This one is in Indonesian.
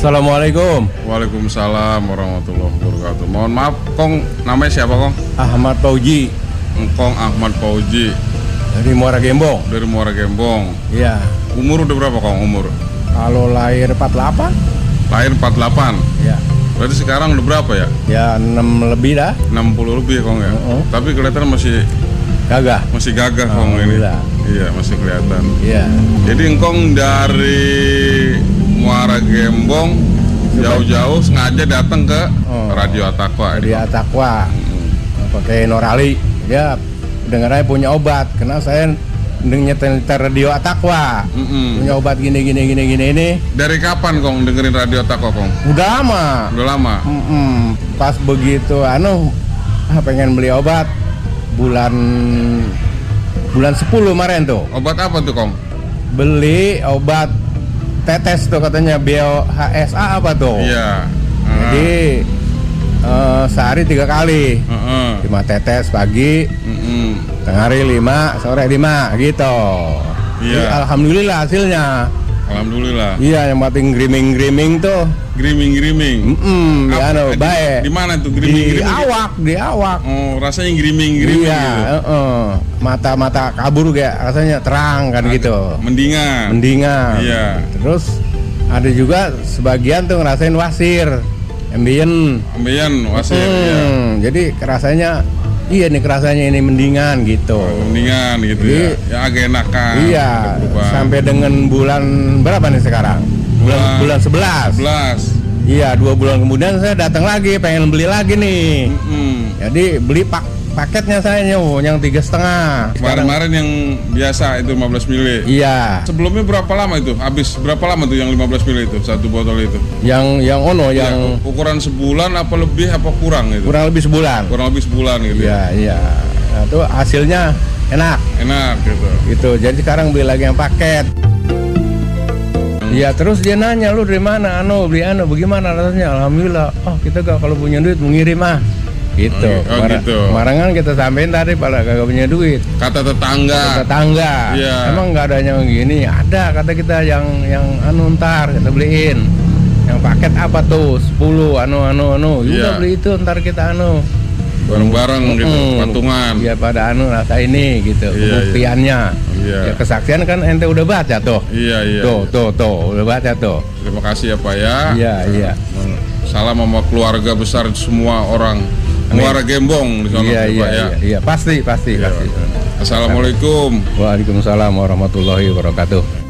Assalamualaikum. Waalaikumsalam warahmatullahi wabarakatuh. Mohon maaf, Kong, namanya siapa, Kong? Ahmad Fauji. Kong Ahmad Fauji. Dari Muara Gembong. Dari Muara Gembong. Iya. Umur udah berapa, Kong, umur? Kalau lahir 48. Lahir 48. Iya. Berarti sekarang udah berapa ya? Ya 6 lebih dah. 60 lebih, Kong, ya? Tapi kelihatan masih Gagah. gagah, Kong, ini. Iya, masih kelihatan. Iya. Jadi Kong dari Muara Gembong jauh-jauh sengaja datang ke Radio Atakwa. Radio Atakwa. Pakai Norali. Ya, dengarnya punya obat. Karena saya nyetel Radio Atakwa. Punya obat gini ini. Dari kapan, Kong, dengerin Radio Atakwa, Kong? Udah lama. Udah lama. Pas begitu pengen beli obat bulan 10 kemarin tuh. Obat apa tuh, Kong? Beli obat tetes tuh katanya BHSA apa tuh. Iya. Jadi sehari 3 kali. 5 tetes pagi, tengah hari 5, sore 5 gitu. Iya. Jadi, alhamdulillah hasilnya. Alhamdulillah. Iya, yang penting griming tuh. Griming. Baik. Di mana tuh griming? Di awak. Oh, rasanya griming iya, gitu. Mata kabur kayak rasanya terang kan gitu. Mendingan. Iya. Terus ada juga sebagian tuh ngerasain wasir. Ambien wasir. Iya. Jadi rasanya kerasanya ini mendingan gitu. Mendingan gitu. Jadi, ya agak enakan. Iya. Sampai dengan bulan berapa nih sekarang? Bulan 11. Iya, 2 bulan kemudian saya datang lagi, pengen beli lagi nih. Jadi beli paketnya saya yang 3,5. Kemarin yang biasa itu 15 mili. Iya. Sebelumnya berapa lama itu? Habis berapa lama tuh yang 15 mili itu satu botol itu? Yang ukuran sebulan apa lebih apa kurang itu? Kurang lebih sebulan gitu. Iya. Nah, itu hasilnya enak gitu. Gitu. Jadi sekarang beli lagi yang paket. Iya, terus dia nanya, lu dari mana? Beli bagaimana rasanya? Alhamdulillah. Kita kalau punya duit mengirim gitu. Kemarin kan kita sampein tadi pada kagak punya duit. Kata tetangga. Iya. Emang nggak ada yang gini? Ada, kata kita yang ntar kita beliin. Yang paket apa tuh? 10 Udah beli itu ntar kita bareng-bareng gitu, patungan. Iya, pada rasa ini gitu. Pembuktiannya. Ya kesaksian kan ente udah baca tuh. Iya. Tuh, udah baca tuh. Terima kasih ya, Pak ya. Iya. Salam sama keluarga besar semua orang Muara Gembong di sana, Pak ya. Iya, pasti. Assalamualaikum. Waalaikumsalam warahmatullahi wabarakatuh.